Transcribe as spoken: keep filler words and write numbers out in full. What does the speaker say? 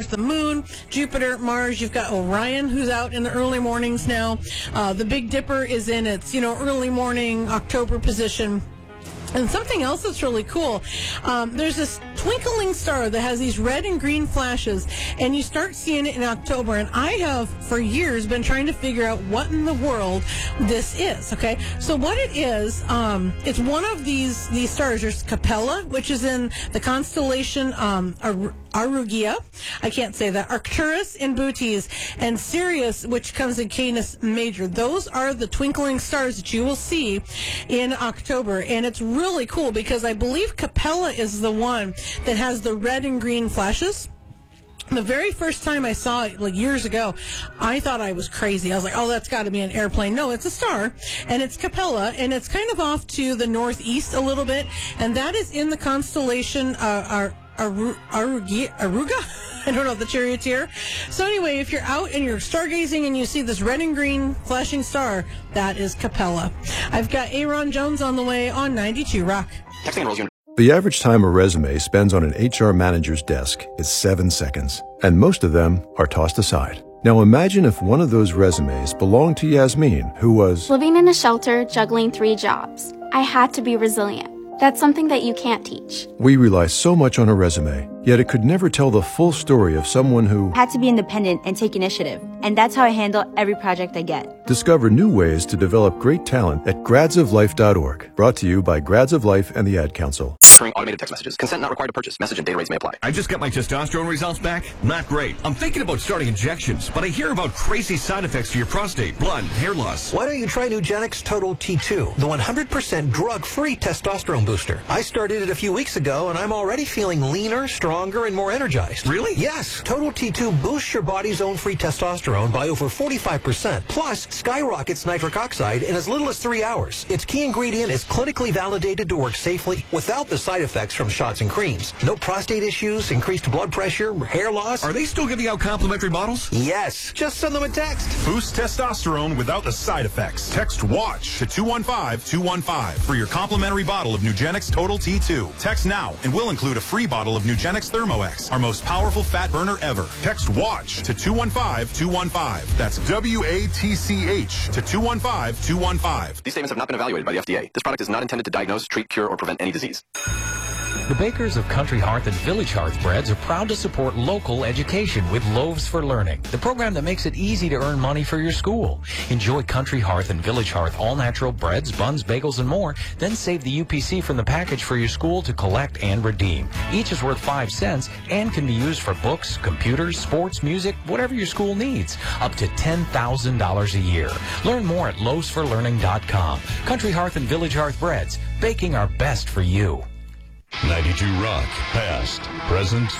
Earth, the Moon, Jupiter, Mars. You've got Orion, who's out in the early mornings now. Uh, the Big Dipper is in its, you know, early morning October position. And something else that's really cool, um, there's this twinkling star that has these red and green flashes, and you start seeing it in October. And I have, for years, been trying to figure out what in the world this is, okay? So what it is, um, it's one of these these stars. There's Capella, which is in the constellation um, Ar- Arugia. I can't say that. Arcturus in Bootes, and Sirius, which comes in Canis Major. Those are the twinkling stars that you will see in October, and it's really cool because I believe Capella is the one that has the red and green flashes. The very first time I saw it, like years ago, I thought I was crazy. I was like, oh, that's got to be an airplane. No, it's a star, and it's Capella, and it's kind of off to the northeast a little bit, and that is in the constellation uh, Ar- Aru- Arugia? Aruga? I don't know, the charioteer. So anyway, if you're out and you're stargazing and you see this red and green flashing star, that is Capella. I've got Aaron Jones on the way on ninety-two Rock. Texting enrolls you. The average time a resume spends on an H R manager's desk is seven seconds, and most of them are tossed aside. Now imagine if one of those resumes belonged to Yasmin, who was living in a shelter, juggling three jobs. I had to be resilient. That's something that you can't teach. We rely so much on a resume, yet it could never tell the full story of someone who had to be independent and take initiative. And that's how I handle every project I get. Discover new ways to develop great talent at grads of life dot org. Brought to you by Grads of Life and the Ad Council. Answering automated text messages. Consent not required to purchase. Message and data rates may apply. I just got my testosterone results back. Not great. I'm thinking about starting injections, but I hear about crazy side effects to your prostate, blood, hair loss. Why don't you try Nugenix Total T two, the one hundred percent drug-free testosterone booster? I started it a few weeks ago, and I'm already feeling leaner, stronger, and more energized. Really? Yes. Total T two boosts your body's own free testosterone by over forty-five percent, plus skyrockets nitric oxide in as little as three hours. Its key ingredient is clinically validated to work safely without the side effects from shots and creams. No prostate issues, increased blood pressure, hair loss. Are they still giving out complimentary bottles? Yes. Just send them a text. Boost testosterone without the side effects. Text WATCH to two one five two one five for your complimentary bottle of Nugenix Total T two. Text now and we'll include a free bottle of Nugenix ThermoX, our most powerful fat burner ever. Text WATCH to two one five two one five. That's W A T C H to two one five two one five. These statements have not been evaluated by the F D A. This product is not intended to diagnose, treat, cure, or prevent any disease. The bakers of Country Hearth and Village Hearth Breads are proud to support local education with Loaves for Learning, the program that makes it easy to earn money for your school. Enjoy Country Hearth and Village Hearth all-natural breads, buns, bagels, and more. Then save the U P C from the package for your school to collect and redeem. Each is worth five cents and can be used for books, computers, sports, music, whatever your school needs. Up to ten thousand dollars a year. Learn more at loaves for learning dot com. Country Hearth and Village Hearth Breads, baking our best for you. ninety-two Rock, past, present,